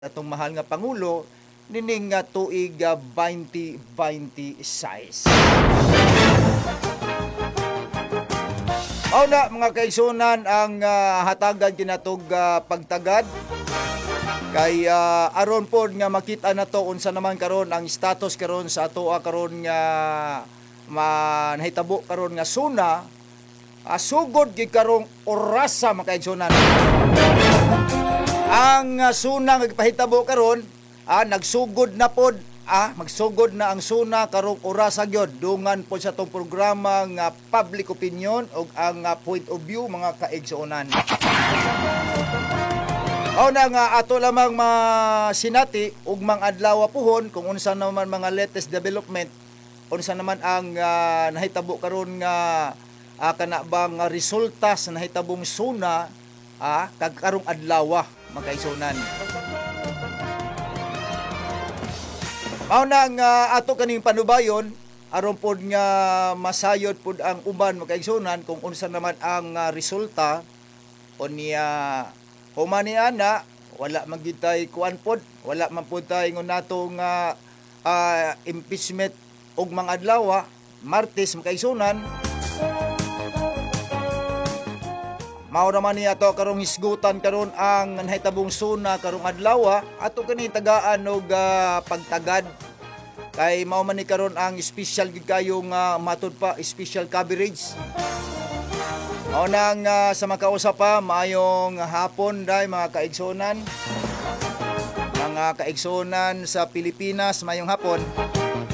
atong mahal nga Pangulo nining nga tuig 2026. Mao na mga kaigsunan ang hatagan kinatog pagtagad kay aron pod nga makita nato unsa naman karon ang status karon sa atoa karon nga nahitabo karon nga suna sugod gid karong orasa mga kaigsunan. Ang suna nga gipahitabo karon nagsugod na pod magsugod na ang suna karong orasa gyud dungan po sa tong programa nga public opinion o ang point of view mga kaigsunan. Mao na nga ato lamang masinati ug adlaw puhon kung unsa naman mga latest development, unsa naman ang nahitabo karon nga kana bang resulta sa nahitabong suna kag karong adlaw mga kaigsunan. Mao na nga ato kaning panubayon aron pod nga masayod pod ang uban mga kaigsunan kung unsa naman ang resulta o niya humani ana wala man gid tay kuan pod, wala man pod tay ngon nato nga impeachment og mga adlaw Martes mga kaigsunan. Mao naman ni ato karong hisgutan karon ang nahitabong suna karong adlaw ato kani tagaan og pagtagad kay mao man ni karon ang special gid kayo nga matud pa special coverage. Mao nang sa makausap pa maayong hapon day mga kaigsunan. Mga kaigsunan sa Pilipinas, maayong hapon.